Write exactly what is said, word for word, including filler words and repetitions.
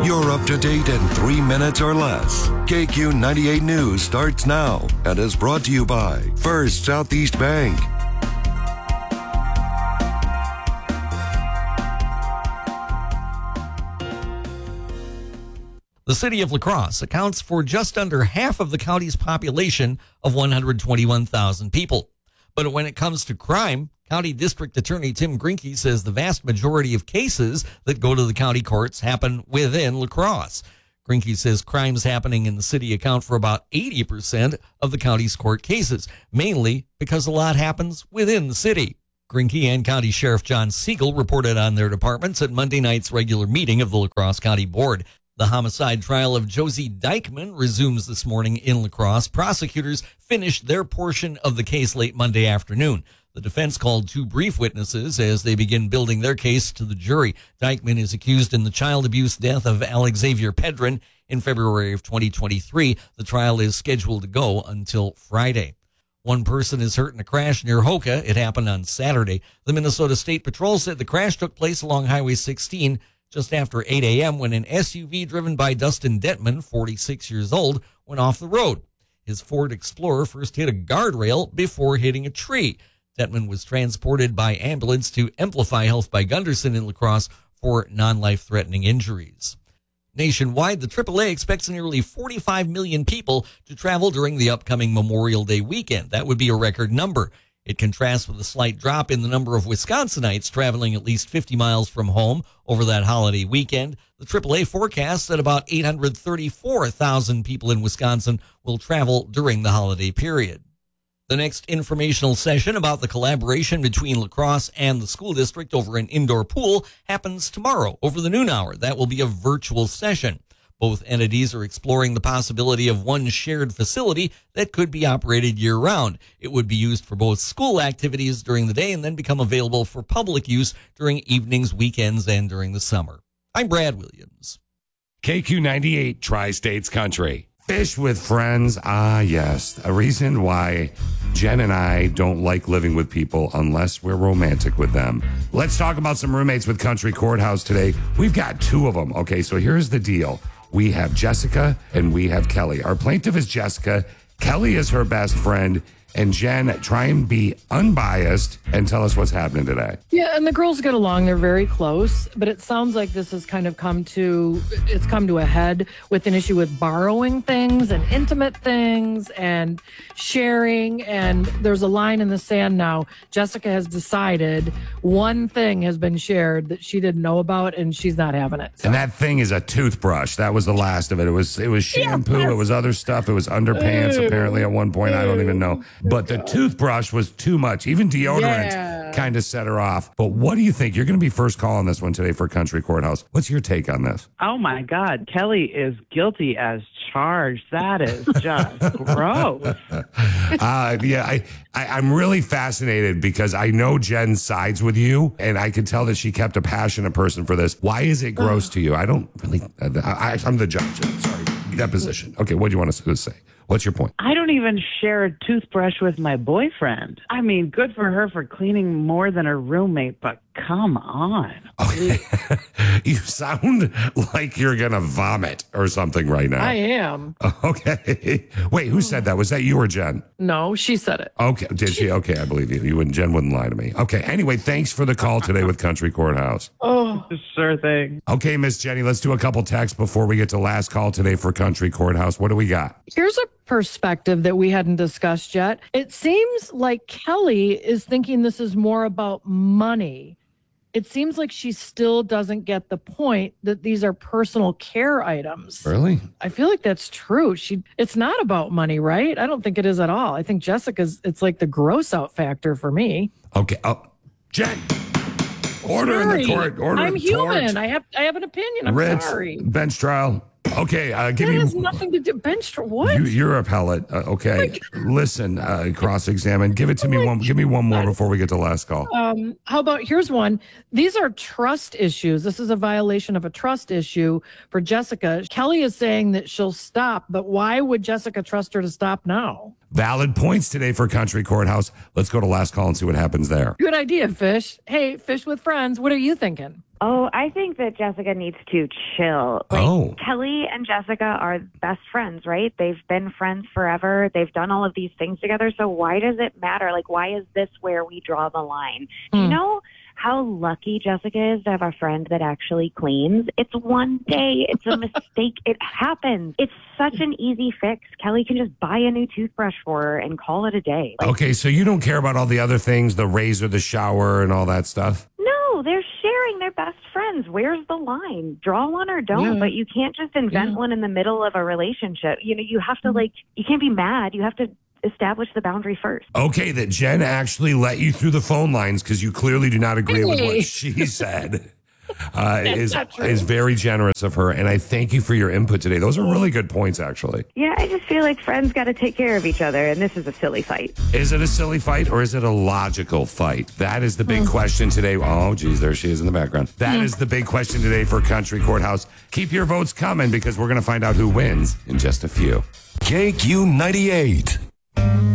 You're up to date in three minutes or less. K Q ninety-eight News starts now and is brought to you by First Southeast Bank. The city of La Crosse accounts for just under half of the county's population of one hundred twenty-one thousand people. But when it comes to crime, County District Attorney Tim Grinke says the vast majority of cases that go to the county courts happen within La Crosse. Grinke says crimes happening in the city account for about eighty percent of the county's court cases, mainly because a lot happens within the city. Grinke and County Sheriff John Siegel reported on their departments at Monday night's regular meeting of the La Crosse County Board. The homicide trial of Josie Dykeman resumes this morning in La Crosse. Prosecutors finished their portion of the case late Monday afternoon. The defense called two brief witnesses as they begin building their case to the jury. Dykeman is accused in the child abuse death of Alexavier Pedron in February of twenty twenty-three. The trial is scheduled to go until Friday. One person is hurt in a crash near Hoka. It happened on Saturday. The Minnesota State Patrol said the crash took place along Highway sixteen just after eight a.m. when an S U V driven by Dustin Detman, forty-six years old, went off the road. His Ford Explorer first hit a guardrail before hitting a tree. Detman was transported by ambulance to Amplify Health by Gunderson in La Crosse for non-life-threatening injuries. Nationwide, the triple A expects nearly forty-five million people to travel during the upcoming Memorial Day weekend. That would be a record number. It contrasts with a slight drop in the number of Wisconsinites traveling at least fifty miles from home over that holiday weekend. The triple A forecasts that about eight hundred thirty-four thousand people in Wisconsin will travel during the holiday period. The next informational session about the collaboration between La Crosse and the school district over an indoor pool happens tomorrow over the noon hour. That will be a virtual session. Both entities are exploring the possibility of one shared facility that could be operated year-round. It would be used for both school activities during the day and then become available for public use during evenings, weekends, and during the summer. I'm Brad Williams. K Q ninety-eight, Tri-States Country. Fish with friends, ah yes. A reason why Jen and I don't like living with people unless we're romantic with them. Let's talk about some roommates with Country Courthouse today. We've got two of them. Okay, so here's the deal. We have Jessica and we have Kelly. Our plaintiff is Jessica. Kelly is her best friend. And Jen, try and be unbiased and tell us what's happening today. Yeah, and the girls get along. They're very close. But it sounds like this has kind of come to, it's come to a head with an issue with borrowing things and intimate things and sharing. And there's a line in the sand now. Jessica has decided one thing has been shared that she didn't know about, and she's not having it. So. And that thing is a toothbrush. That was the last of it. It was it was shampoo. Yeah. It was other stuff. It was underpants, apparently, at one point. I don't even know. But the toothbrush was too much. Even deodorant yeah. kind of set her off. But what do you think? You're going to be first call on this one today for Country Courthouse. What's your take on this? Oh, my God. Kelly is guilty as charged. That is just gross. Uh, yeah, I, I, I'm really fascinated because I know Jen sides with you, and I can tell that she kept a passionate person for this. Why is it gross to you? I don't really... I, I'm the judge. Sorry. Deposition. Okay, what do you want us to say? What's your point? I don't even share a toothbrush with my boyfriend. I mean, good for her for cleaning more than her roommate, but come on. Okay. You sound like you're going to vomit or something right now. I am. Okay. Wait, who said that? Was that you or Jen? No, she said it. Okay. Did she? Okay, I believe you. You and Jen wouldn't lie to me. Okay. Anyway, thanks for the call today with Country Courthouse. Oh, sure thing. Okay, Miss Jenny, let's do a couple texts before we get to last call today for Country Courthouse. What do we got? Here's a perspective that we hadn't discussed yet. It seems like Kelly is thinking this is more about money. It seems like she still doesn't get the point that these are personal care items. Really? I feel like that's true. She, it's not about money, right? I don't think it is at all. I think Jessica's, it's like the gross out factor for me. Okay. Oh, Jen. Order sorry. in the court. Order I'm in human. court. I have I have an opinion. I'm Ritz, sorry. Bench trial. Okay, uh, give that me. has nothing to do. Bench trial. What? You, you're appellate. Uh, okay, oh listen. Uh, cross-examine. Give it to oh me one. God. Give me one more before we get to last call. Um, how about here's one. These are trust issues. This is a violation of a trust issue for Jessica. Kelly is saying that she'll stop, but why would Jessica trust her to stop now? Valid points today for Country Courthouse. Let's go to last call and see what happens there. Good idea, Fish. Hey, Fish with friends. What are you thinking? Oh, I think that Jessica needs to chill. Like, Oh. Kelly and Jessica are best friends, right? They've been friends forever. They've done all of these things together. So why does it matter? Like, why is this where we draw the line? Do you know how lucky Jessica is to have a friend that actually cleans? It's one day. It's a mistake. It happens. It's such an easy fix. Kelly can just buy a new toothbrush for her and call it a day. Like, Okay, so you don't care about all the other things, the razor, the shower, and all that stuff? no, they're sharing. They're best friends. Where's the line? Draw one or don't, Yeah. but you can't just invent Yeah. one in the middle of a relationship. You know, you have to, like, you can't be mad. You have to establish the boundary first. Okay, that Jen actually let you through the phone lines because you clearly do not agree with Hey. what she said. Uh, is is very generous of her, and I thank you for your input today. Those are really good points, actually. Yeah, I just feel like friends got to take care of each other, and this is a silly fight. Is it a silly fight or is it a logical fight? That is the big question today. Oh, geez, there she is in the background. That is the big question today for Country Courthouse. Keep your votes coming because we're going to find out who wins in just a few. K Q ninety-eight.